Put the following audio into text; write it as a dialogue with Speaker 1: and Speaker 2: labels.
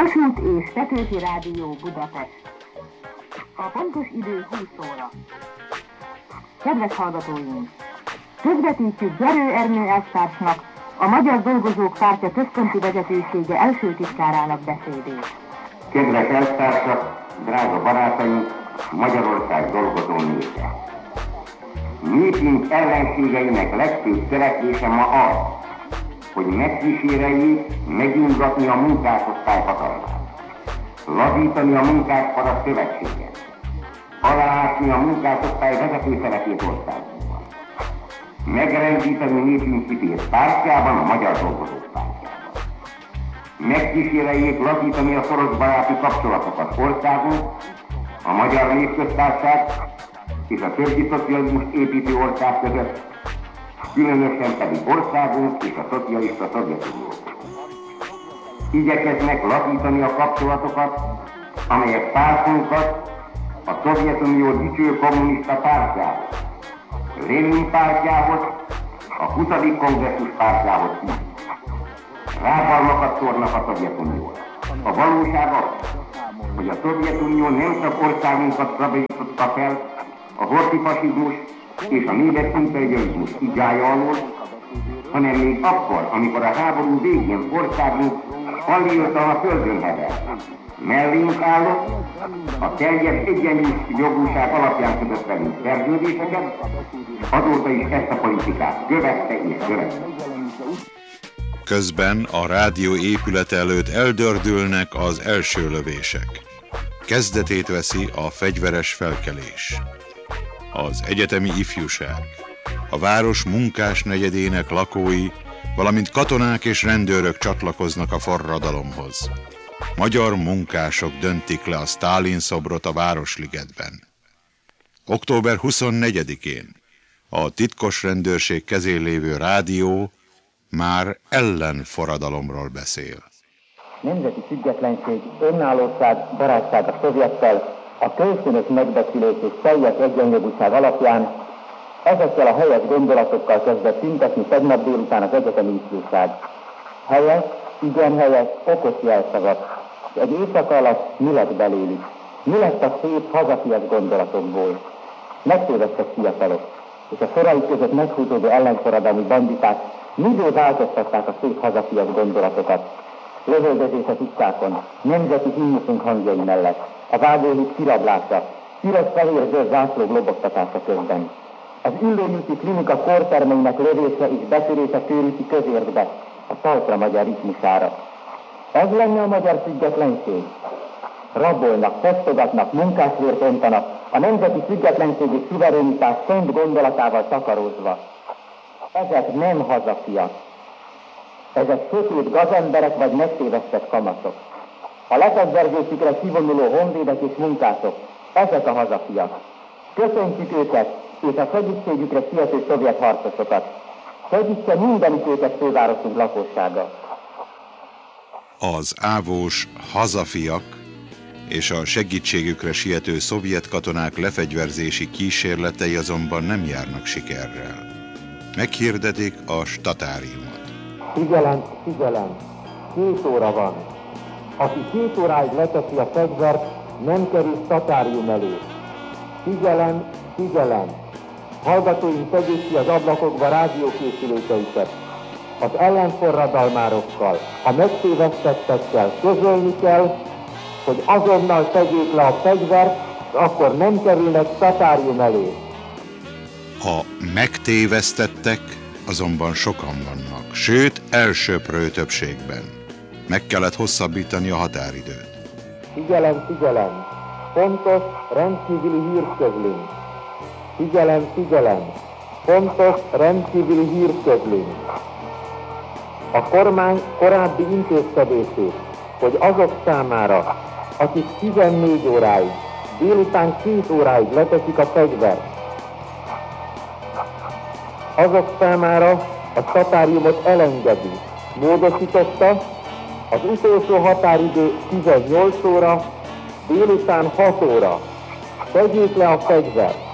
Speaker 1: Kossuth és Petőfi Rádió Budapest. A pontos idő 20 óra. Kedves hallgatóink! Közvetítjük Gyerő Ernő elvtársnak, a Magyar Dolgozók Pártja központi vezetősége első titkárának beszédét.
Speaker 2: Kedves elvtársak, drága barátaink, Magyarország dolgozó népe! Népünk ellenségeinek legfőbb törekvése ma az, hogy megkíséreljék megingatni a munkásosztály hatalmát, lazítani a munkáspara szövetséget, aláásni a munkásosztály vezető szerepét országunkban, megrendíteni népünk hitét pártjában, a Magyar Dolgozók Pártjában. Megkíséreljék lazítani a szoros baráti kapcsolatokat országunk, a Magyar Népköztársaság és a többi szocializmust építő ország között, különösen pedig országunk és a szocialista Szovjetunió. Igyekeznek lazítani a kapcsolatokat, amelyek pártunkat a Szovjetunió dicső kommunista pártjához, Lénin pártjához, a 20. kongresszus pártjához is. Rágalmakat szórnak a Szovjetunióra. A valóság az, hogy a Szovjetunió nem csak országunkat szabadította fel a horthy-fasizmus és a német imperializmus igája alól, hanem még akkor, amikor a háború végén országunk alléltan a földön hevert. Mellénk állott, a teljes egyenjogúság alapján kötött velünk szerződéseket, azóta is ezt a politikát követte és követte.
Speaker 3: Közben a rádió épülete előtt eldördülnek az első lövések. Kezdetét veszi a fegyveres felkelés. Az egyetemi ifjúság, a város munkásnegyedének lakói, valamint katonák és rendőrök csatlakoznak a forradalomhoz. Magyar munkások döntik le a Sztálin szobrot a Városligetben. Október 24-én a titkos rendőrség kezén lévő rádió már ellenforradalomról beszél.
Speaker 4: Nemzeti függetlenség, önállóság, barátság a szovjettel, a kölcsönös megbecsülés és teljes egyenjogúság alapján ezekkel a helyes gondolatokkal kezdett tüntetni tegnap délután az egyetemi ifjúság. Helyes, igen helyes, okos jelszavak. Egy éjszaka alatt mi lett belőlük? Mi lett a szép hazafias gondolatokból? Megtévesztek fiatalok, és a soraik között meghúzódó ellenforradalmi banditák miből változtatták a szép hazafias gondolatokat? Lövöldözés az utcákon, nemzeti himnuszunk hangjai mellett, a vágóhíd kirablása, piros-fehér-zöld zászlók lobogtatása közben. Az Üllőműti klinika kórtermeinek lövése és betörése körüti közértbe, a talpra magyar ritmusára. Ez lenne a magyar függetlenség? Rabolnak, fosztogatnak, munkásvért öntanak, a nemzeti függetlenség és szuverenitás szent gondolatával takarózva. Ezek nem hazafiak. Ezek sötét gazemberek vagy megtévesztett kamaszok. A lefegyverzésükre kivonuló honvédek és munkások, ezek a hazafiak. Köszöntjük őket és a segítségükre siető szovjet harcosokat. Segítse mindenütt őket fővárosunk lakossága.
Speaker 3: Az ávós hazafiak és a segítségükre siető szovjet katonák lefegyverzési kísérletei azonban nem járnak sikerrel. Meghirdetik a statáriumot.
Speaker 4: Figyelem, figyelem! 2 óra van. Aki 2 óráig leteszi a fegyvert, nem kerül statárium elé. Figyelem, figyelem! Hallgatóink, tegyék ki az ablakokba rádiókészülékeiket. Az ellenforradalmárokkal, a megtévesztettekkel közölni kell, hogy azonnal tegyék le a fegyvert, akkor nem kerülnek statárium elé.
Speaker 3: A megtévesztettek azonban sokan vannak, sőt elsöprő többségben. Meg kellett hosszabbítani a határidőt.
Speaker 4: Figyelem, figyelem! Fontos, rendkívüli hírt közlünk. Figyelem, figyelem! Fontos, rendkívüli hírt közlünk. A kormány korábbi intézkedését, hogy azok számára, akik 14 óráig, délután 2 óráig leteszik a fegyvert, azok számára a statáriumot elengedi. Módosította, az utolsó határidő 18 óra, délután 6 óra. Tegyék le a fegyvert.